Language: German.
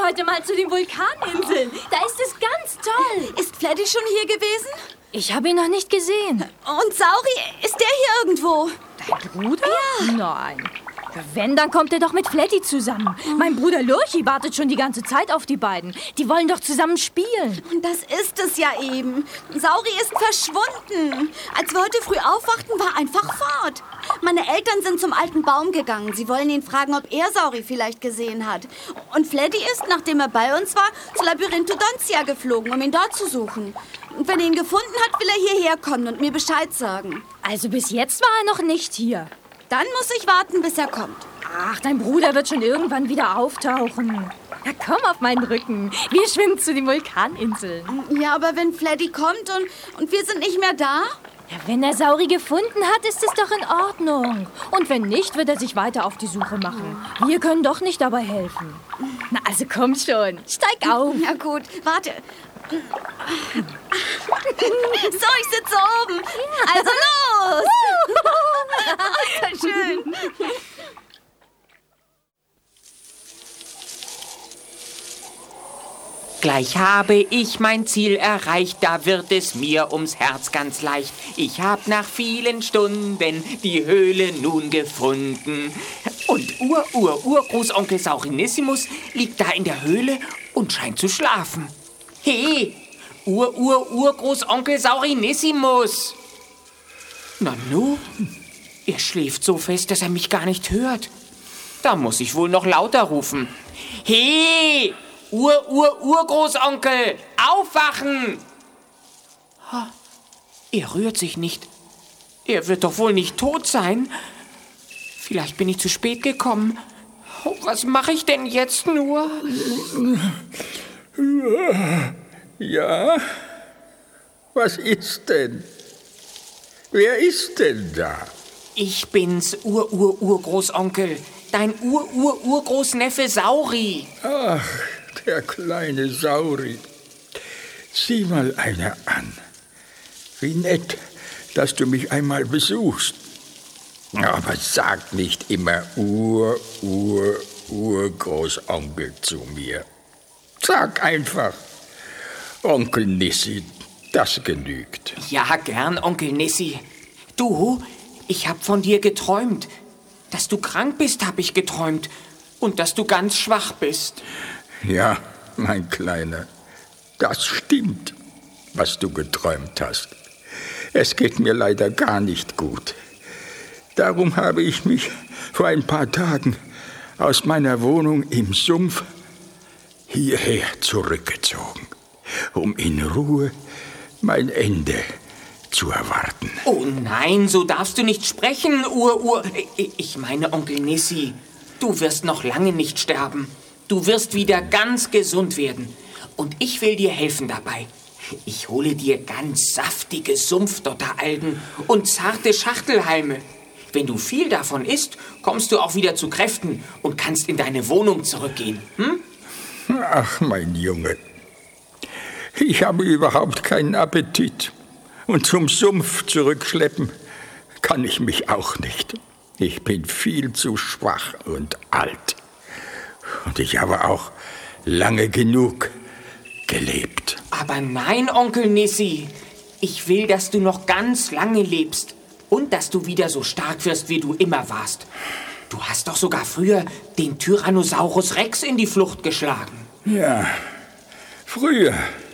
heute mal zu den Vulkaninseln. Da ist es ganz toll. Ist Fleddy schon hier gewesen? Ich habe ihn noch nicht gesehen. Und Sauri, ist der hier irgendwo? Dein Bruder? Ja. Nein. Wenn, dann kommt er doch mit Fleddy zusammen. Mein Bruder Lurchi wartet schon die ganze Zeit auf die beiden. Die wollen doch zusammen spielen. Und das ist es ja eben. Sauri ist verschwunden. Als wir heute früh aufwachten, war er einfach fort. Meine Eltern sind zum alten Baum gegangen. Sie wollen ihn fragen, ob er Sauri vielleicht gesehen hat. Und Fleddy ist, nachdem er bei uns war, zu Labyrinthodontia geflogen, um ihn dort zu suchen. Und wenn er ihn gefunden hat, will er hierher kommen und mir Bescheid sagen. Also bis jetzt war er noch nicht hier. Dann muss ich warten, bis er kommt. Ach, dein Bruder wird schon irgendwann wieder auftauchen. Ja, komm auf meinen Rücken. Wir schwimmen zu den Vulkaninseln. Ja, aber wenn Fleddy kommt und wir sind nicht mehr da? Ja, wenn er Sauri gefunden hat, ist es doch in Ordnung. Und wenn nicht, wird er sich weiter auf die Suche machen. Wir können doch nicht dabei helfen. Na, also komm schon. Steig auf. Ja gut, warte. So, ich sitze oben. Ja. Also los! So schön. Gleich habe ich mein Ziel erreicht, da wird es mir ums Herz ganz leicht. Ich hab nach vielen Stunden die Höhle nun gefunden. Und Urgroßonkel Saurinissimus liegt da in der Höhle und scheint zu schlafen. Hey, Urgroßonkel Saurinissimus! Nanu, er schläft so fest, dass er mich gar nicht hört. Da muss ich wohl noch lauter rufen. Hey, Urgroßonkel, aufwachen! Er rührt sich nicht. Er wird doch wohl nicht tot sein. Vielleicht bin ich zu spät gekommen. Oh, was mache ich denn jetzt nur? Ja? Was ist denn? Wer ist denn da? Ich bin's, Urgroßonkel. Dein Urgroßneffe Sauri. Ach, der kleine Sauri. Sieh mal einer an. Wie nett, dass du mich einmal besuchst. Aber sag nicht immer Urgroßonkel zu mir. Sag einfach Onkel Nissi, das genügt. Ja, gern, Onkel Nissi. Du, ich hab von dir geträumt. Dass du krank bist, hab ich geträumt. Und dass du ganz schwach bist. Ja, mein Kleiner, das stimmt, was du geträumt hast. Es geht mir leider gar nicht gut. Darum habe ich mich vor ein paar Tagen aus meiner Wohnung im Sumpf hierher zurückgezogen, um in Ruhe mein Ende zu erwarten. Oh nein, so darfst du nicht sprechen, Ich meine, Onkel Nissi, du wirst noch lange nicht sterben. Du wirst wieder ganz gesund werden. Und ich will dir helfen dabei. Ich hole dir ganz saftige Sumpfdotteralgen und zarte Schachtelhalme. Wenn du viel davon isst, kommst du auch wieder zu Kräften und kannst in deine Wohnung zurückgehen. Hm? Ach, mein Junge, ich habe überhaupt keinen Appetit. Und zum Sumpf zurückschleppen kann ich mich auch nicht. Ich bin viel zu schwach und alt. Und ich habe auch lange genug gelebt. Aber nein, Onkel Nissi. Ich will, dass du noch ganz lange lebst. Und dass du wieder so stark wirst, wie du immer warst. Du hast doch sogar früher den Tyrannosaurus Rex in die Flucht geschlagen. Ja, früher.